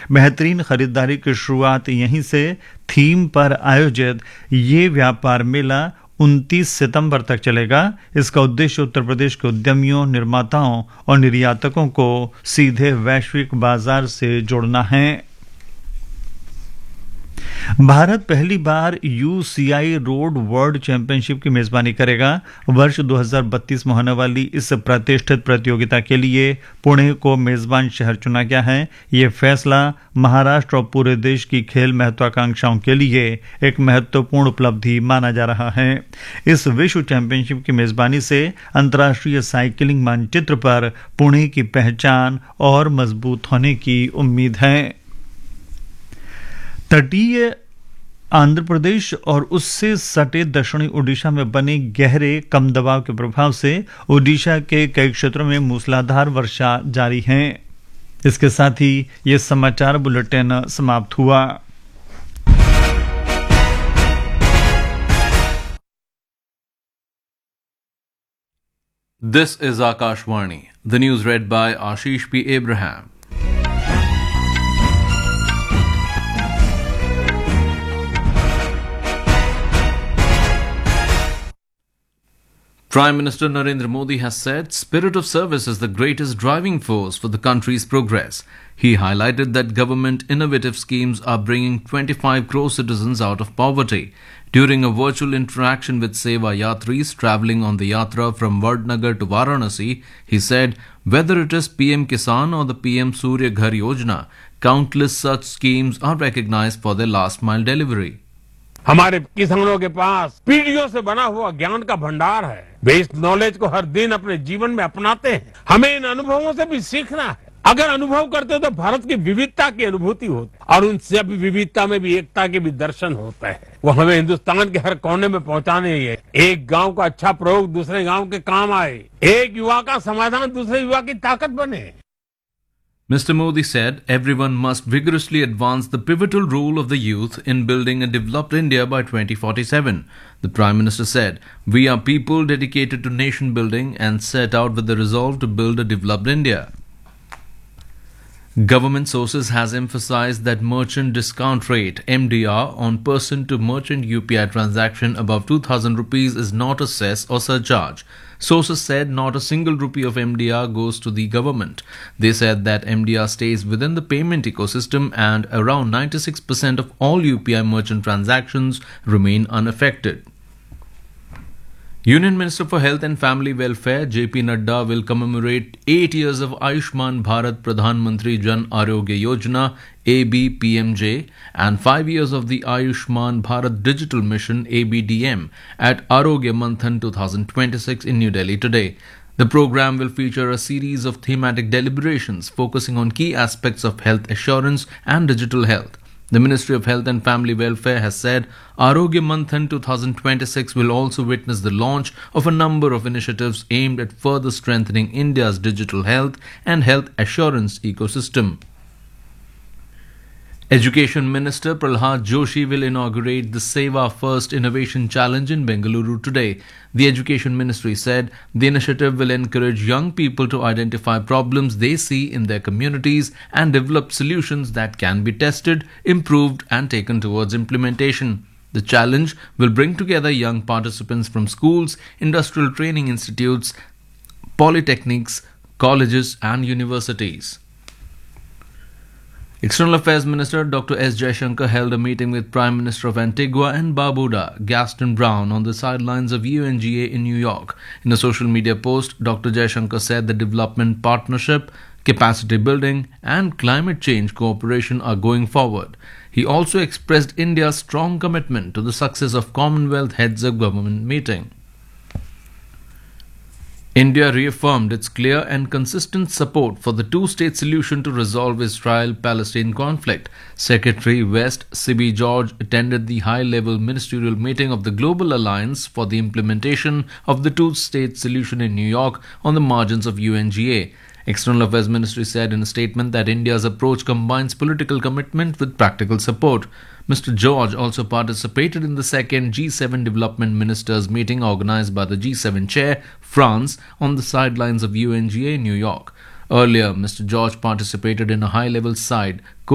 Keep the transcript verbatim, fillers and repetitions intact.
बेहतरीन खरीदारी की शुरुआत यहीं से थीम पर आयोजित ये व्यापार मेला उनतीस सितंबर तक चलेगा। इसका उद्देश्य उत्तर प्रदेश के उद्यमियों, निर्माताओं और निर्यातकों को सीधे वैश्विक बाजार से जोड़ना है। भारत पहली बार यूसीआई रोड वर्ल्ड चैंपियनशिप की मेजबानी करेगा। वर्ष दो हज़ार बत्तीस में होने वाली इस प्रतिष्ठित प्रतियोगिता के लिए पुणे को मेजबान शहर चुना गया है। यह फैसला महाराष्ट्र और पूरे देश की खेल महत्वाकांक्षाओं के लिए एक महत्वपूर्ण उपलब्धि माना जा रहा है। इस विश्व चैंपियनशिप की मेजबानी से अंतर्राष्ट्रीय साइकिलिंग मानचित्र पर पुणे की पहचान और मजबूत होने की उम्मीद है। तटीय आंध्र प्रदेश और उससे सटे दक्षिणी ओडिशा में बने गहरे कम दबाव के प्रभाव से ओडिशा के कई क्षेत्रों में मूसलाधार वर्षा जारी है। इसके साथ ही ये समाचार बुलेटिन समाप्त हुआ। This is Akashvani. The news read by Ashish P. Abraham. Prime Minister Narendra Modi has said spirit of service is the greatest driving force for the country's progress. He highlighted that government innovative schemes are bringing twenty-five crore citizens out of poverty. During a virtual interaction with Seva Yatris travelling on the Yatra from Vardnagar to Varanasi, he said, whether it is P M Kisan or the P M Surya Ghar Yojana, countless such schemes are recognized for their last mile delivery. हमारे किसानों के पास पीढ़ियों से बना हुआ ज्ञान का भंडार है। वे इस नॉलेज को हर दिन अपने जीवन में अपनाते हैं। हमें इन अनुभवों से भी सीखना है। अगर अनुभव करते तो भारत की विविधता की अनुभूति होती और उन सभी विविधता में भी एकता के भी दर्शन होता है। वो हमें हिंदुस्तान के हर कोने में पहुंचाने है। एक गांव का अच्छा प्रयोग दूसरे गांव के काम आए, एक युवा का समाधान दूसरे युवा की ताकत बने। Mister Modi said everyone must vigorously advance the pivotal role of the youth in building a developed India by twenty forty-seven. The Prime Minister said, we are people dedicated to nation building and set out with the resolve to build a developed India. Government sources has emphasized that merchant discount rate M D R on person to merchant U P I transaction above two thousand rupees is not a cess or surcharge. Sources said not a single rupee of M D R goes to the government. They said that M D R stays within the payment ecosystem and around ninety-six percent of all U P I merchant transactions remain unaffected. Union Minister for Health and Family Welfare J P Nadda will commemorate eight years of Ayushman Bharat Pradhan Mantri Jan Arogya Yojana A B P M J and five years of the Ayushman Bharat Digital Mission A B D M at Arogya Manthan twenty twenty-six in New Delhi today. The program will feature a series of thematic deliberations focusing on key aspects of health assurance and digital health. The Ministry of Health and Family Welfare has said Arogya Manthan twenty twenty-six will also witness the launch of a number of initiatives aimed at further strengthening India's digital health and health assurance ecosystem. Education Minister Prahlad Joshi will inaugurate the Seva First Innovation Challenge in Bengaluru today. The Education Ministry said the initiative will encourage young people to identify problems they see in their communities and develop solutions that can be tested, improved and taken towards implementation. The challenge will bring together young participants from schools, industrial training institutes, polytechnics, colleges and universities. External Affairs Minister Doctor S Jaishankar held a meeting with Prime Minister of Antigua and Barbuda, Gaston Brown, on the sidelines of U N G A in New York. In a social media post, Doctor Jaishankar said the development partnership, capacity building and climate change cooperation are going forward. He also expressed India's strong commitment to the success of Commonwealth Heads of Government meeting. India reaffirmed its clear and consistent support for the two-state solution to resolve Israel-Palestine conflict. Secretary West Sibi George attended the high-level ministerial meeting of the Global Alliance for the implementation of the two-state solution in New York on the margins of U N G A. External Affairs Ministry said in a statement that India's approach combines political commitment with practical support. Mister George also participated in the second G seven Development Ministers meeting organized by the G seven chair, France, on the sidelines of U N G A in New York. Earlier, Mister George participated in a high-level side